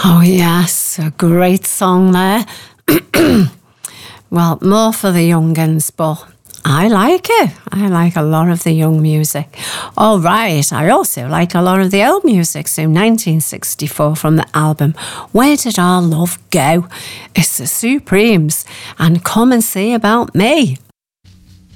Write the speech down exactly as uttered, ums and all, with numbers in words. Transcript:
Oh, yes, a great song there. Well, more for the young uns, but I like it. I like a lot of the young music. All right, I also like a lot of the old music. So nineteen sixty-four from the album Where Did Our Love Go? It's the Supremes and Come and See About Me.